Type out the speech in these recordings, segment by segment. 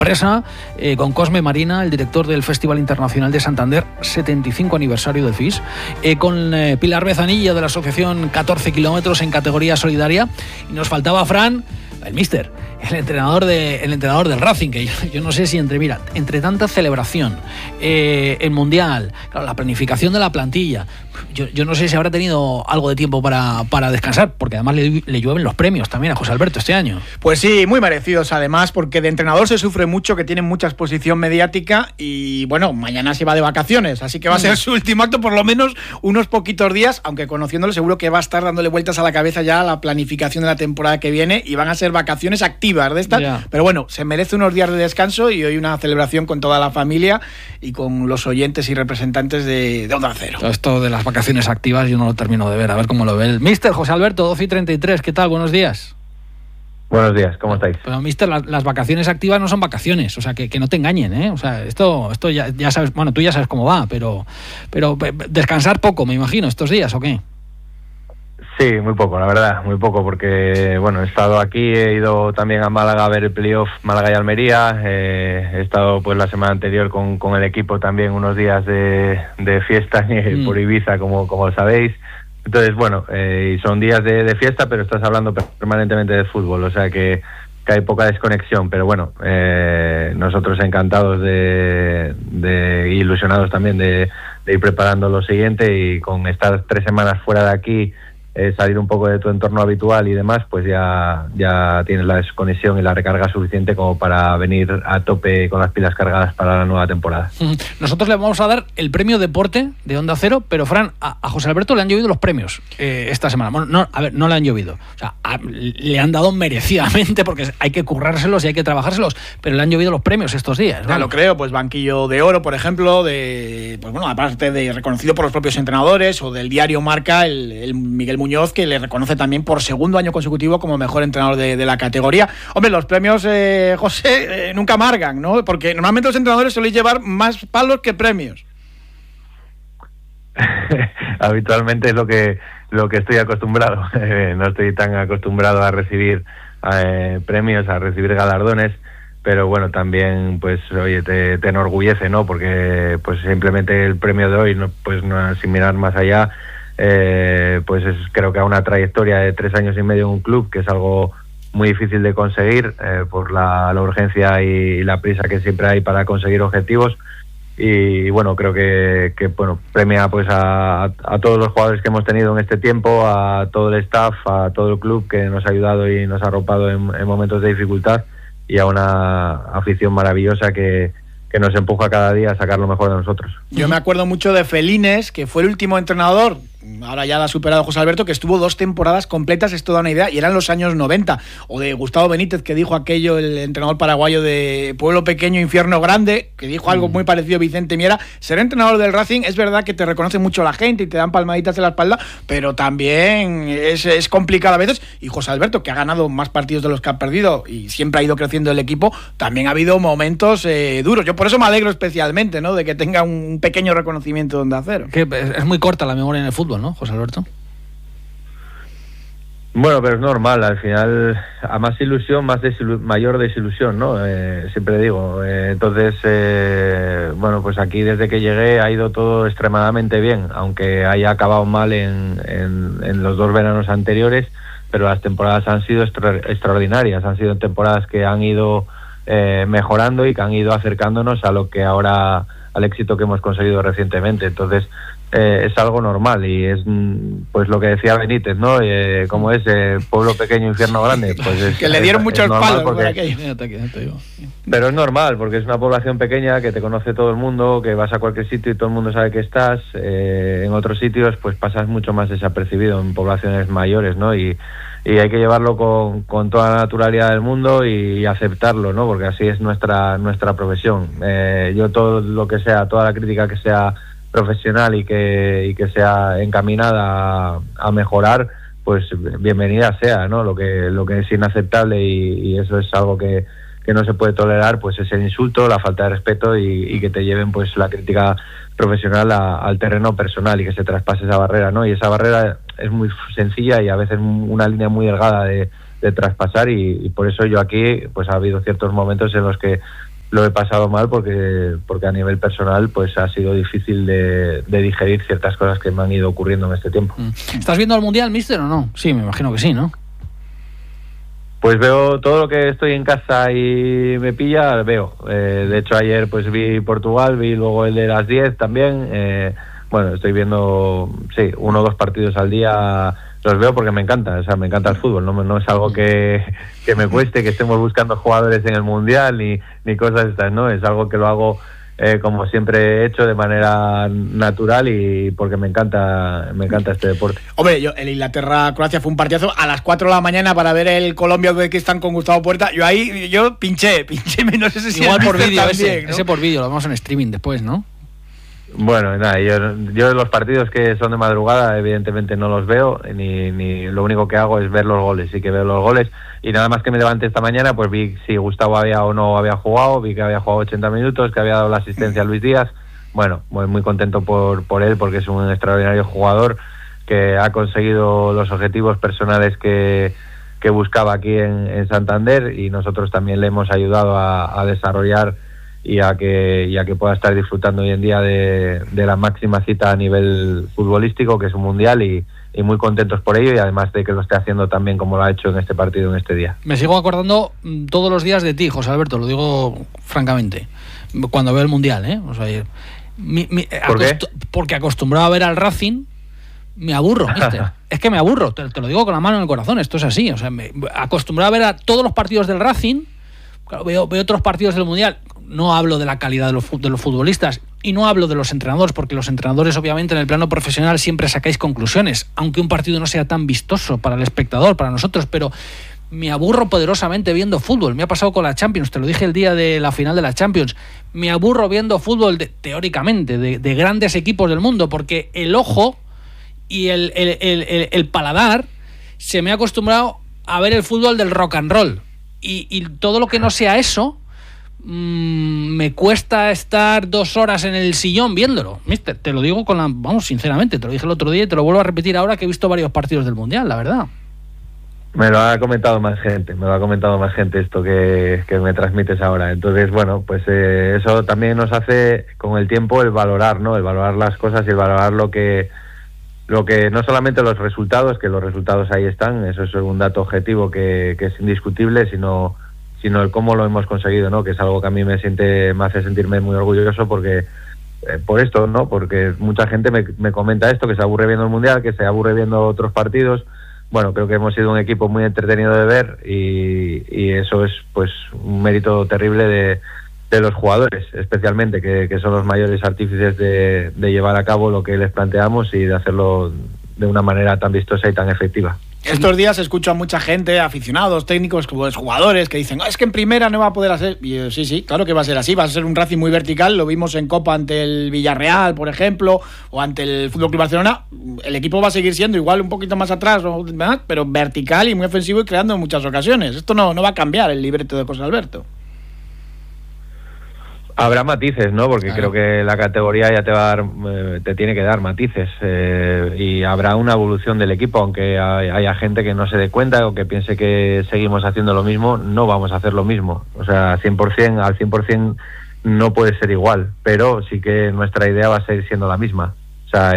Presa, con Cosme Marina, el director del Festival Internacional de Santander, 75 aniversario del FIS, con Pilar Bezanilla de la asociación 14 kilómetros en categoría solidaria, y nos faltaba Fran, el míster, el entrenador del Racing, que yo no sé si entre tanta celebración, el Mundial, claro, la planificación de la plantilla, yo no sé si habrá tenido algo de tiempo para descansar, porque además le llueven los premios también a José Alberto este año. Pues sí, muy merecidos además, porque de entrenador se sufre mucho, que tiene mucha exposición mediática y bueno, mañana se va de vacaciones, así que va a ser su último acto por lo menos unos poquitos días, aunque conociéndolo seguro que va a estar dándole vueltas a la cabeza ya a la planificación de la temporada que viene y van a ser vacaciones activas de estas, pero bueno, se merece unos días de descanso y hoy una celebración con toda la familia y con los oyentes y representantes de Onda Cero. Esto de las vacaciones activas yo no lo termino de ver, a ver cómo lo ve el míster José Alberto, 12:33, ¿qué tal? Buenos días. Buenos días, ¿cómo estáis? Pero, míster, las vacaciones activas no son vacaciones, o sea, que no te engañen, ¿eh? O sea, esto ya sabes, bueno, tú ya sabes cómo va, pero descansar poco, me imagino, estos días, ¿o qué? Sí, muy poco, la verdad, muy poco, porque bueno, he estado aquí, he ido también a Málaga a ver el playoff Málaga y Almería, he estado pues la semana anterior con el equipo también unos días de fiesta por Ibiza, como sabéis. Entonces, bueno, y son días de fiesta, pero estás hablando permanentemente de fútbol, o sea que hay poca desconexión, pero bueno, nosotros encantados de ilusionados también de ir preparando lo siguiente, y con estar 3 semanas fuera de aquí, salir un poco de tu entorno habitual y demás, pues ya tienes la desconexión y la recarga suficiente como para venir a tope con las pilas cargadas para la nueva temporada. Nosotros le vamos a dar el premio Deporte de Onda Cero, pero Fran, a José Alberto le han llovido los premios esta semana. Bueno, no le han llovido, o sea, le han dado merecidamente, porque hay que currárselos y hay que trabajárselos, pero le han llovido los premios estos días, ¿no? Ya lo creo, pues Banquillo de Oro, por ejemplo, pues bueno, aparte de reconocido por los propios entrenadores, o del diario Marca, el Miguel Muñoz, que le reconoce también por segundo año consecutivo como mejor entrenador de la categoría. Hombre, los premios, José, nunca amargan, ¿no? Porque normalmente los entrenadores suelen llevar más palos que premios. Habitualmente es lo que estoy acostumbrado. No estoy tan acostumbrado a recibir premios, a recibir galardones, pero bueno, también pues oye, te enorgullece, ¿no? Porque pues simplemente el premio de hoy, pues no, sin mirar más allá, pues creo que a una trayectoria de 3 años y medio en un club, que es algo muy difícil de conseguir por la urgencia y la prisa que siempre hay para conseguir objetivos, y bueno, creo que bueno, premia pues a todos los jugadores que hemos tenido en este tiempo, a todo el staff, a todo el club que nos ha ayudado y nos ha arropado en momentos de dificultad, y a una afición maravillosa que nos empuja cada día a sacar lo mejor de nosotros. Yo me acuerdo mucho de Felines, que fue el último entrenador, ahora ya la ha superado José Alberto, que estuvo 2 temporadas completas, esto da una idea, y eran los años 90, o de Gustavo Benítez, que dijo aquello, el entrenador paraguayo de Pueblo Pequeño, Infierno Grande, que dijo algo muy parecido a Vicente Miera. Ser entrenador del Racing es verdad que te reconoce mucho la gente y te dan palmaditas en la espalda, pero también es complicado a veces, y José Alberto, que ha ganado más partidos de los que ha perdido y siempre ha ido creciendo el equipo, también ha habido momentos duros. Yo por eso me alegro especialmente, ¿no?, de que tenga un pequeño reconocimiento de Onda Cero. Que es muy corta la memoria en el fútbol, ¿no, José Alberto? Bueno, pero es normal, al final, a más ilusión, mayor desilusión, ¿no? Siempre digo. Entonces, bueno, pues aquí desde que llegué ha ido todo extremadamente bien, aunque haya acabado mal en los 2 veranos anteriores, pero las temporadas han sido extraordinarias, han sido temporadas que han ido mejorando y que han ido acercándonos a lo que ahora, al éxito que hemos conseguido recientemente. Entonces, es algo normal, y es pues lo que decía Benítez, ¿no? Como es Pueblo Pequeño, Infierno Grande, pues que le dieron muchos palos por aquello. Pero es normal, porque es una población pequeña que te conoce todo el mundo, que vas a cualquier sitio y todo el mundo sabe que estás. En otros sitios pues pasas mucho más desapercibido, en poblaciones mayores, ¿no? Y hay que llevarlo con toda la naturalidad del mundo y aceptarlo, ¿no? Porque así es nuestra profesión. Yo todo lo que sea, toda la crítica que sea profesional y que sea encaminada a mejorar, pues bienvenida sea, ¿no? Lo que es inaceptable, y eso es algo que no se puede tolerar, pues es el insulto, la falta de respeto, y que te lleven pues la crítica profesional al terreno personal, y que se traspase esa barrera, ¿no? Y esa barrera es muy sencilla y a veces una línea muy delgada de traspasar, y por eso yo aquí pues ha habido ciertos momentos en los que lo he pasado mal porque a nivel personal pues ha sido difícil de digerir ciertas cosas que me han ido ocurriendo en este tiempo. ¿Estás viendo el Mundial, míster, o no? Sí, me imagino que sí, ¿no? Pues veo todo lo que estoy en casa y me pilla, veo. De hecho, ayer pues vi Portugal, vi luego el de las 10 también. Bueno, estoy viendo, sí, 1 o 2 partidos al día. Los veo porque me encanta, o sea, me encanta el fútbol. No es algo que me cueste, que estemos buscando jugadores en el Mundial ni cosas estas, ¿no? Es algo que lo hago como siempre he hecho, de manera natural, y porque me encanta este deporte. Hombre, el Inglaterra-Croacia fue un partidazo a las 4 de la mañana para ver el Colombia-Uzbekistán con Gustavo Puerta. Yo pinché, no sé si igual por vídeo, también, ¿no? ese por vídeo, lo vamos en streaming después, ¿no? Bueno, nada, yo los partidos que son de madrugada evidentemente no los veo, ni lo único que hago es ver los goles. Sí que veo los goles, y nada más que me levanté esta mañana pues vi si Gustavo había o no había jugado, vi que había jugado 80 minutos, que había dado la asistencia a Luis Díaz. Bueno, muy contento por él, porque es un extraordinario jugador que ha conseguido los objetivos personales que buscaba aquí en Santander, y nosotros también le hemos ayudado a desarrollar y a que pueda estar disfrutando hoy en día de la máxima cita a nivel futbolístico, que es un mundial, y muy contentos por ello, y además de que lo esté haciendo también como lo ha hecho en este partido, en este día. Me sigo acordando todos los días de ti, José Alberto, lo digo francamente, cuando veo el mundial, ¿eh? O sea, ¿por qué? Porque acostumbrado a ver al Racing, me aburro, ¿viste? Es que me aburro, te lo digo con la mano en el corazón, esto es así. O sea, acostumbrado a ver a todos los partidos del Racing, claro, veo otros partidos del mundial. No hablo de la calidad de los futbolistas y no hablo de los entrenadores, porque los entrenadores obviamente en el plano profesional siempre sacáis conclusiones, aunque un partido no sea tan vistoso para el espectador, para nosotros, pero me aburro poderosamente viendo fútbol. Me ha pasado con la Champions, te lo dije el día de la final de la Champions. Me aburro viendo fútbol teóricamente de grandes equipos del mundo, porque el ojo y el paladar se me ha acostumbrado a ver el fútbol del rock and roll, y todo lo que no sea eso me cuesta estar 2 horas en el sillón viéndolo, mister. Te lo digo sinceramente, te lo dije el otro día y te lo vuelvo a repetir ahora que he visto varios partidos del Mundial, la verdad. Me lo ha comentado más gente esto que me transmites ahora. Entonces, bueno, pues eso también nos hace con el tiempo el valorar, ¿no? El valorar las cosas y el valorar lo que no solamente los resultados, que los resultados ahí están, eso es un dato objetivo que es indiscutible, sino el cómo lo hemos conseguido, ¿no? Que es algo que a mí me hace sentirme muy orgulloso, porque por esto, ¿no? Porque mucha gente me comenta esto, que se aburre viendo el Mundial, que se aburre viendo otros partidos. Bueno, creo que hemos sido un equipo muy entretenido de ver, y eso es pues un mérito terrible de los jugadores, especialmente, que son los mayores artífices de llevar a cabo lo que les planteamos y de hacerlo de una manera tan vistosa y tan efectiva. Estos días escucho a mucha gente, aficionados, técnicos, jugadores, que dicen, es que en primera no va a poder hacer. Y yo, sí, claro que va a ser así, va a ser un Racing muy vertical. Lo vimos en Copa ante el Villarreal, por ejemplo, o ante el FC Barcelona. El equipo va a seguir siendo igual un poquito más atrás, pero vertical y muy ofensivo, y creando en muchas ocasiones. Esto no va a cambiar el libreto de José Alberto. Habrá matices, ¿no? Porque claro, creo que la categoría ya te tiene que dar matices, y habrá una evolución del equipo, aunque haya gente que no se dé cuenta o que piense que seguimos haciendo lo mismo. No vamos a hacer lo mismo, o sea, al 100% no puede ser igual, pero sí que nuestra idea va a seguir siendo la misma. O sea,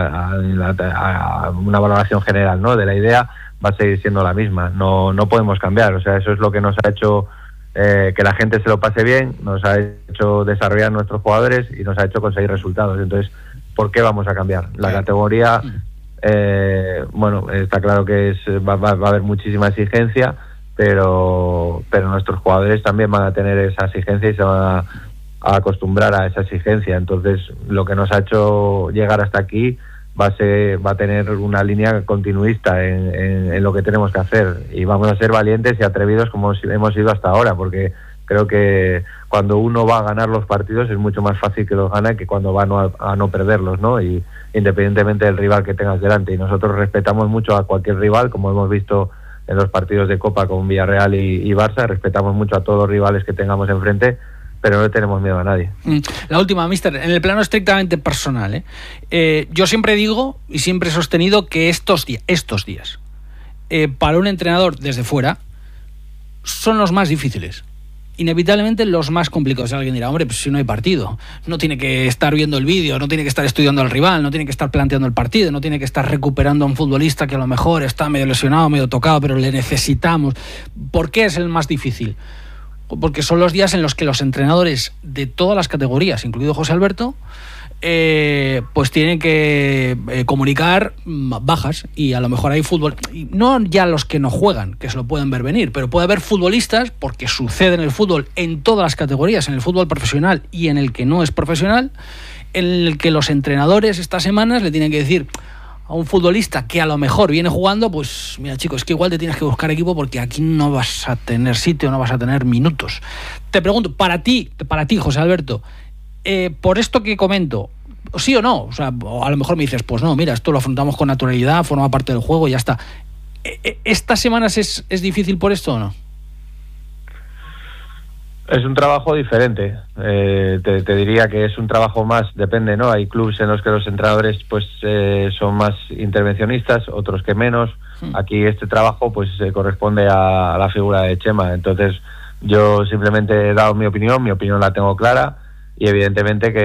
una valoración general, ¿no?, de la idea va a seguir siendo la misma. No podemos cambiar. O sea, eso es lo que nos ha hecho que la gente se lo pase bien, nos ha hecho desarrollar nuestros jugadores y nos ha hecho conseguir resultados. Entonces, ¿por qué vamos a cambiar? La categoría, bueno, está claro que va a haber muchísima exigencia, pero nuestros jugadores también van a tener esa exigencia y se van a acostumbrar a esa exigencia. Entonces, lo que nos ha hecho llegar hasta aquí va a tener una línea continuista en lo que tenemos que hacer, y vamos a ser valientes y atrevidos como hemos sido hasta ahora, porque creo que cuando uno va a ganar los partidos es mucho más fácil que los gane que cuando va a no perderlos, ¿no? Y independientemente del rival que tengas delante, y nosotros respetamos mucho a cualquier rival, como hemos visto en los partidos de Copa con Villarreal y Barça. Respetamos mucho a todos los rivales que tengamos enfrente, pero no tenemos miedo a nadie. La última, mister, en el plano estrictamente personal, yo siempre digo y siempre he sostenido que estos días para un entrenador desde fuera son los más difíciles, inevitablemente los más complicados. Alguien dirá, hombre, pues si no hay partido, no tiene que estar viendo el vídeo, no tiene que estar estudiando al rival, no tiene que estar planteando el partido, no tiene que estar recuperando a un futbolista que a lo mejor está medio lesionado, medio tocado, pero le necesitamos. ¿Por qué es el más difícil? Porque son los días en los que los entrenadores de todas las categorías, incluido José Alberto, pues tienen que comunicar bajas, y a lo mejor hay fútbol, y no ya los que no juegan, que se lo pueden ver venir, pero puede haber futbolistas, porque sucede en el fútbol en todas las categorías, en el fútbol profesional y en el que no es profesional, en el que los entrenadores estas semanas le tienen que decir a un futbolista que a lo mejor viene jugando, pues mira, chicos, es que igual te tienes que buscar equipo porque aquí no vas a tener sitio, no vas a tener minutos. Te pregunto, para ti, José Alberto, por esto que comento, ¿sí o no? O sea, a lo mejor me dices, pues no, mira, esto lo afrontamos con naturalidad, forma parte del juego y ya está. ¿Estas semanas es difícil por esto o no? Es un trabajo diferente. Te diría que es un trabajo más, depende, ¿no? Hay clubes en los que los entrenadores pues son más intervencionistas, otros que menos. Aquí este trabajo pues corresponde a la figura de Chema. Entonces yo simplemente he dado mi opinión la tengo clara, y evidentemente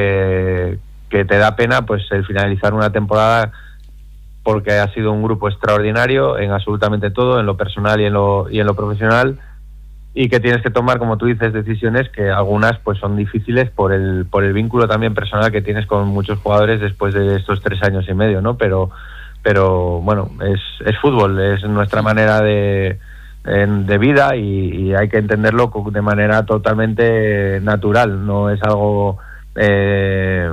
que te da pena pues el finalizar una temporada, porque ha sido un grupo extraordinario en absolutamente todo, en lo personal y en lo profesional, y que tienes que tomar, como tú dices, decisiones que algunas pues son difíciles por el vínculo también personal que tienes con muchos jugadores después de estos 3 años y medio, ¿no? Pero bueno, es fútbol, es nuestra manera de vida, y hay que entenderlo de manera totalmente natural. No es algo que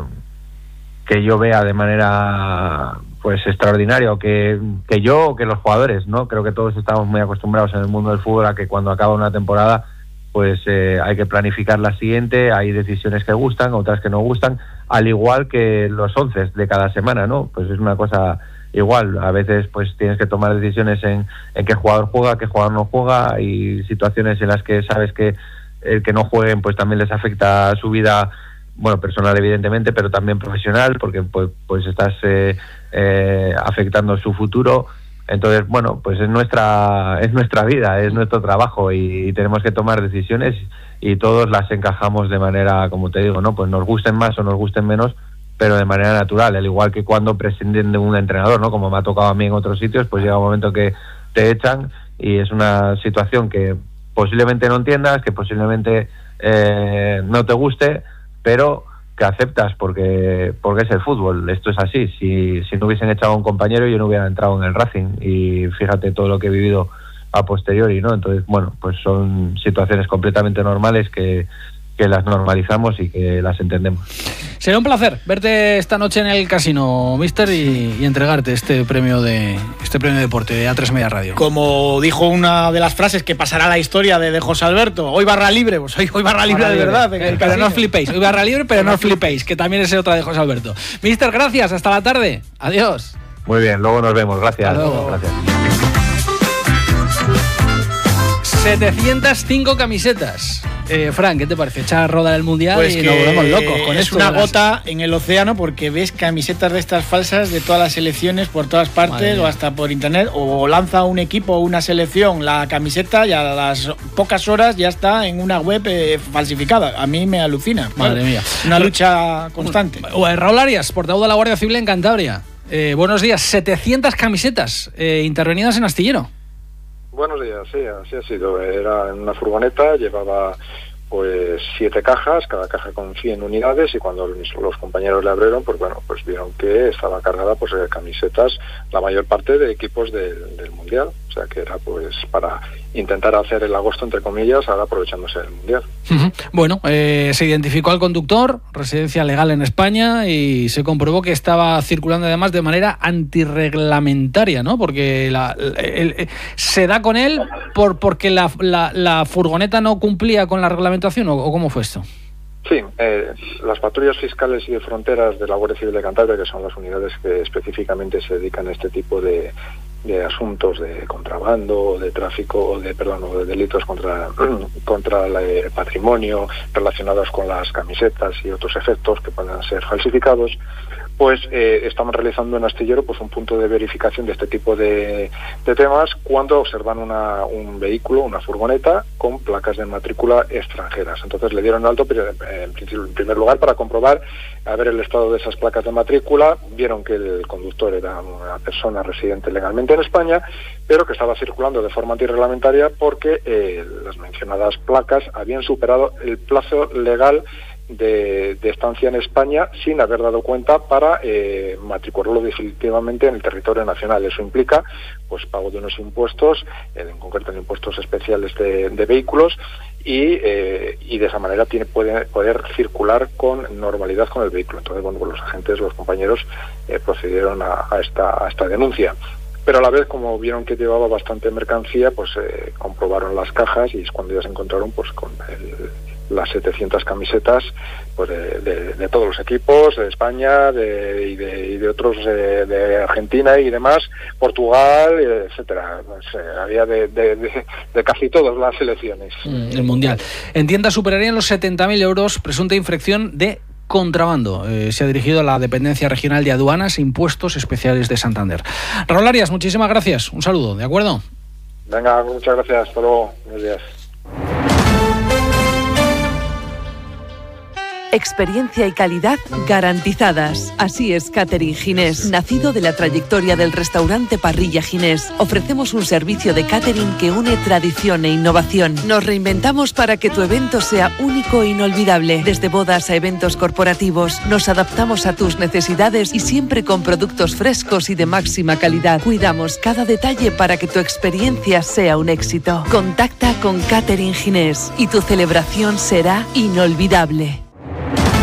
yo vea de manera pues extraordinaria, o que yo o que los jugadores, ¿no? Creo que todos estamos muy acostumbrados en el mundo del fútbol a que cuando acaba una temporada pues hay que planificar la siguiente, hay decisiones que gustan, otras que no gustan, al igual que los 11 de cada semana, ¿no? Pues es una cosa igual. A veces pues tienes que tomar decisiones en qué jugador juega, qué jugador no juega. Hay situaciones en las que sabes que el que no jueguen pues también les afecta a su vida, bueno, personal evidentemente, pero también profesional, porque pues estás afectando su futuro. Entonces, bueno, pues es nuestra vida, es nuestro trabajo, y tenemos que tomar decisiones, y todos las encajamos de manera, como te digo, ¿no? Pues nos gusten más o nos gusten menos, pero de manera natural, al igual que cuando prescinden de un entrenador, ¿no? Como me ha tocado a mí en otros sitios, pues llega un momento que te echan, y es una situación que posiblemente no entiendas, que posiblemente no te guste, pero que aceptas porque es el fútbol. Esto es así. Si no hubiesen echado a un compañero, yo no hubiera entrado en el Racing, y fíjate todo lo que he vivido a posteriori, ¿no? Entonces, bueno, pues son situaciones completamente normales que las normalizamos y que las entendemos. Será un placer verte esta noche en el casino, mister, y entregarte este premio de deporte de A3 Media Radio. Como dijo una de las frases que pasará a la historia de José Alberto, hoy barra libre, pues hoy barra libre de verdad. Pero no os flipéis, hoy barra libre, pero no os flipéis, que también es otra de José Alberto. Mister, gracias, hasta la tarde. Adiós. Muy bien, luego nos vemos, gracias. Hasta luego. Gracias. 705 camisetas. Fran, ¿qué te parece? Echar a rodar el mundial pues y nos volvemos locos con es esto. una gota en el océano, porque ves camisetas de estas falsas de todas las selecciones por todas partes, o hasta por internet, o lanza un equipo o una selección la camiseta y a las pocas horas ya está en una web falsificada. A mí me alucina. Madre mía. Una lucha constante. Raúl Arias, portavoz de la Guardia Civil en Cantabria. Buenos días. 700 camisetas intervenidas en Astillero. Buenos días, sí, así ha sido. Era en una furgoneta, llevaba pues 7 cajas, cada caja con 100 unidades, y cuando los compañeros le abrieron, pues bueno, pues vieron que estaba cargada pues de camisetas, la mayor parte de equipos del Mundial, o sea que era pues para intentar hacer el agosto, entre comillas, ahora aprovechándose del Mundial. Bueno, se identificó al conductor, residencia legal en España, y se comprobó que estaba circulando además de manera antirreglamentaria, ¿no? Porque se da con él porque la furgoneta no cumplía con la reglamentación, ¿o cómo fue esto? Sí, las patrullas fiscales y de fronteras de la Guardia Civil de Cantabria, que son las unidades que específicamente se dedican a este tipo de asuntos de contrabando, de tráfico, o de delitos contra el patrimonio relacionados con las camisetas y otros efectos que puedan ser falsificados, pues estaban realizando en Astillero pues un punto de verificación de este tipo de temas cuando observan un vehículo, una furgoneta con placas de matrícula extranjeras. Entonces le dieron alto, pero en primer lugar para comprobar a ver el estado de esas placas de matrícula. Vieron que el conductor era una persona residente legalmente en España, pero que estaba circulando de forma antirreglamentaria porque las mencionadas placas habían superado el plazo legal de estancia en España sin haber dado cuenta para matricularlo definitivamente en el territorio nacional. Eso implica pues pago de unos impuestos, en concreto en impuestos especiales de vehículos, y de esa manera puede poder circular con normalidad con el vehículo. Entonces, bueno, pues los agentes, los compañeros procedieron a esta denuncia. Pero a la vez, como vieron que llevaba bastante mercancía, pues comprobaron las cajas y es cuando ya se encontraron pues con las 700 camisetas pues de todos los equipos, de España y de otros, de Argentina y demás, Portugal, etcétera. Pues, había de casi todas las selecciones. El Mundial. En tienda superarían los 70.000 euros, presunta infracción de contrabando. Se ha dirigido a la Dependencia Regional de Aduanas e Impuestos Especiales de Santander. Raúl Arias, muchísimas gracias. Un saludo, ¿de acuerdo? Venga, muchas gracias. Hasta luego. Buenos días. Experiencia y calidad garantizadas. Así es Catering Ginés. Nacido de la trayectoria del restaurante Parrilla Ginés, ofrecemos un servicio de catering que une tradición e innovación. Nos reinventamos para que tu evento sea único e inolvidable. Desde bodas a eventos corporativos, nos adaptamos a tus necesidades y siempre con productos frescos y de máxima calidad. Cuidamos cada detalle para que tu experiencia sea un éxito. Contacta con Catering Ginés y tu celebración será inolvidable.